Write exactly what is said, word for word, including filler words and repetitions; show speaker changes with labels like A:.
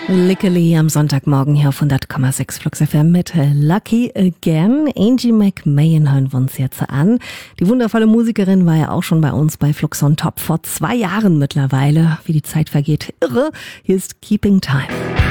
A: Lickily am Sonntagmorgen hier auf hundert Komma sechs Flux F M mit Lucky Again. Angie McMahon hören wir uns jetzt an. Die wundervolle Musikerin war ja auch schon bei uns bei Flux on Top vor zwei Jahren mittlerweile. Wie die Zeit vergeht, irre. Hier ist Keeping Time.